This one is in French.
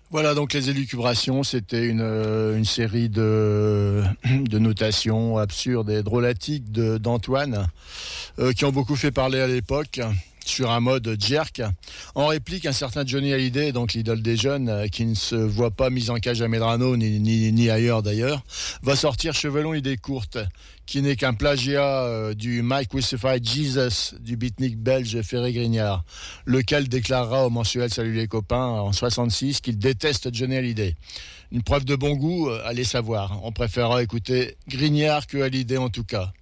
Voilà, donc les élucubrations, c'était une série de notations absurdes et drôlatiques d'Antoine, qui ont beaucoup fait parler à l'époque, sur un mode jerk. En réplique, un certain Johnny Hallyday, donc l'idole des jeunes, qui ne se voit pas mis en cage à Medrano, ni ailleurs d'ailleurs, va sortir Chevelon idée courte, qui n'est qu'un plagiat du My Crucified Jesus du beatnik belge Ferré Grignard, lequel déclarera au mensuel Salut les copains en 66 qu'il déteste Johnny Hallyday. Une preuve de bon goût, allez savoir. On préférera écouter Grignard que Hallyday en tout cas.